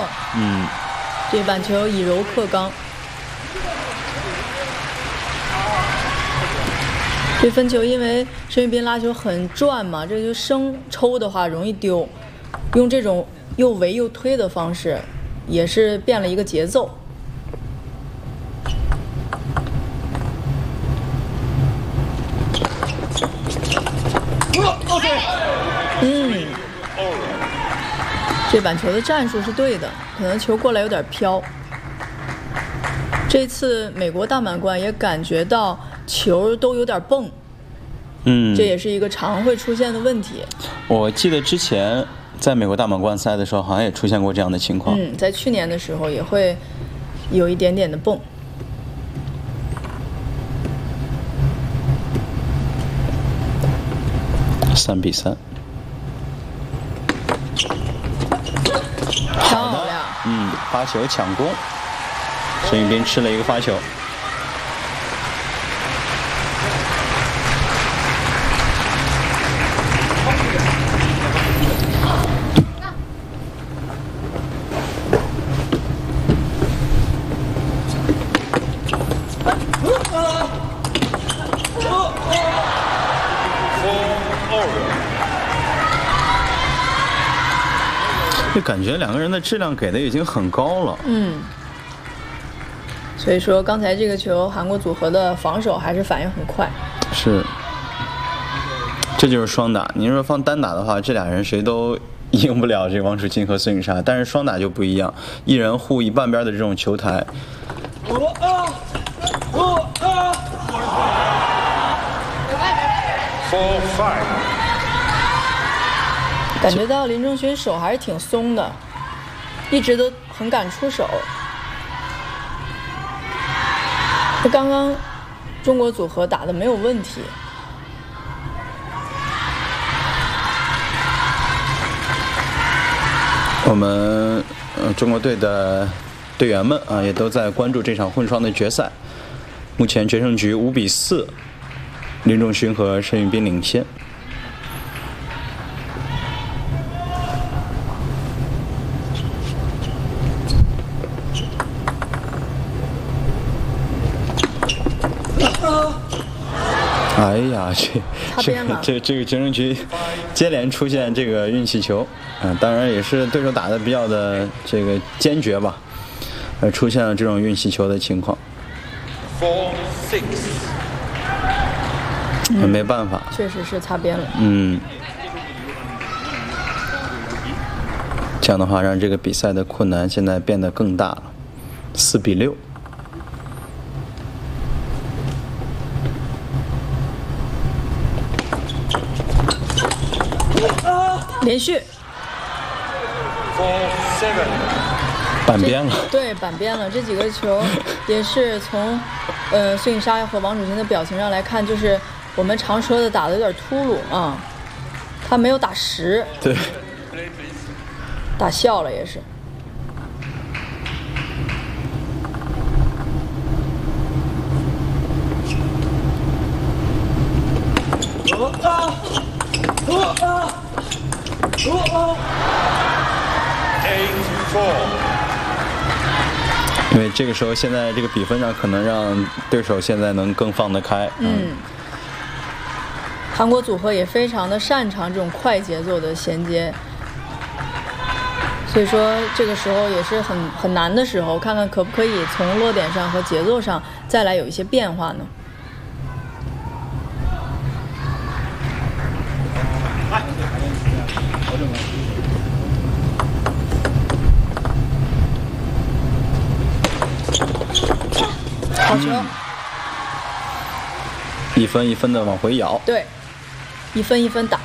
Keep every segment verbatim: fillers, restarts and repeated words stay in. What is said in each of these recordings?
嗯， 这板球以柔克刚。这分球因为申玉斌拉球很转嘛，这就生抽的话容易丢，用这种又围又推的方式，也是变了一个节奏。嗯，这板球的战术是对的，可能球过来有点飘。这次美国大满贯也感觉到球都有点蹦， 嗯， 这也是一个常会出现的问题。 我记得之前在美国大满贯赛的时候，好像也出现过这样的情况。 嗯，在去年的时候也会有一点点的蹦。 三比三， 漂亮。 嗯，发球抢攻，申玉斌吃了一个发球。就感觉两个人的质量给的已经很高了。 嗯，所以说刚才这个球，韩国组合的防守还是反应很快。 是，这就是双打。您说放单打的话，这俩人谁都赢不了这个王楚钦和孙颖莎，但是双打就不一样，一人护一半边的这种球台。 Four five。 感觉到林正勋手还是挺松的，一直都很敢出手。这刚刚中国组合打的没有问题。 我们呃中国队的队员们啊，也都在关注这场混双的决赛。目前决胜局五比四，林仲勋和申玉斌领先。哎呀，这这个这这个决胜局接连出现这个运气球，嗯、呃，当然也是对手打得比较的这个坚决吧，而出现了这种运气球的情况。 Four six。 嗯，没办法， 确实是擦边了。 嗯，这样的话让这个比赛的困难现在变得更大了，四比六。 连续板边了， 对，板边了。这几个球也是从呃孙颖莎和王楚钦的表情上来看，就是我们常说的打的有点秃噜啊，他没有打实， 对， 打笑了也是。 因为这个时候，现在这个比分上可能让对手现在能更放得开。 嗯，韩国组合也非常的擅长这种快节奏的衔接，所以说这个时候也是很很难的时候，看看可不可以从落点上和节奏上再来有一些变化呢？好球、嗯！ 一分一分的往回咬， 对，一分一分打。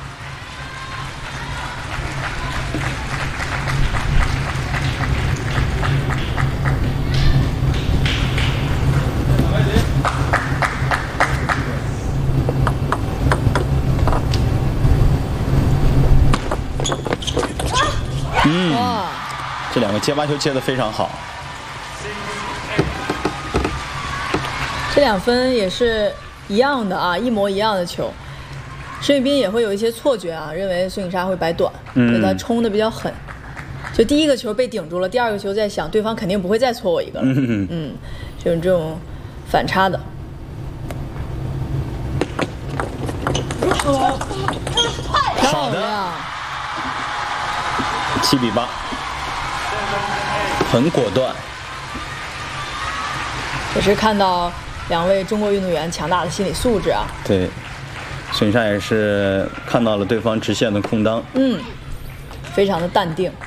嗯，哇，这两个接发球接得非常好。 这两分也是一样的啊，一模一样的球。申玉斌也会有一些错觉啊，认为孙颖莎会摆短，给他冲的比较狠。 就第一个球被顶住了，第二个球在想对方肯定不会再搓我一个了。嗯嗯，就是这种反差的。 好的，七比八，很果断。 也是看到两位中国运动员强大的心理素质啊。 对，孙颖莎也是看到了对方直线的空当， 嗯，非常的淡定。